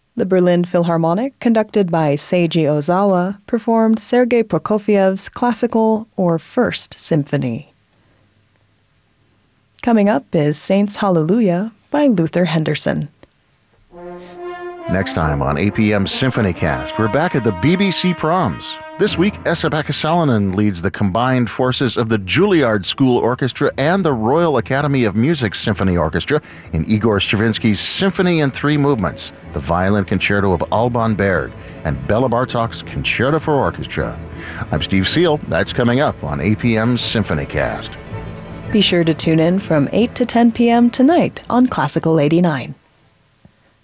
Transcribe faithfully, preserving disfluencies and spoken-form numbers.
The Berlin Philharmonic, conducted by Seiji Ozawa, performed Sergei Prokofiev's Classical or First Symphony. Coming up is Saints Hallelujah by Luther Henderson. Next time on A P M SymphonyCast, we're back at the B B C Proms. This week, Esa-Pekka Salonen leads the combined forces of the Juilliard School Orchestra and the Royal Academy of Music Symphony Orchestra in Igor Stravinsky's Symphony in Three Movements, the Violin Concerto of Alban Berg, and Bela Bartok's Concerto for Orchestra. I'm Steve Seal. That's coming up on A P M SymphonyCast. Be sure to tune in from eight to ten p.m. tonight on Classical eighty-nine.